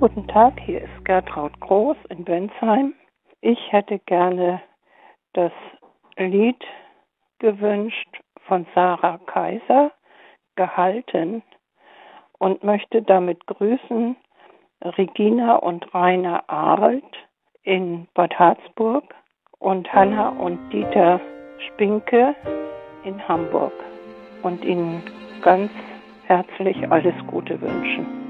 Guten Tag, hier ist Gertraud Groß in Bensheim. Ich hätte gerne das Lied gewünscht von Sarah Kaiser, Gehalten, und möchte damit grüßen Regina und Rainer Arlt in Bad Harzburg und Hanna und Dieter Spinke in Hamburg und Ihnen ganz herzlich alles Gute wünschen.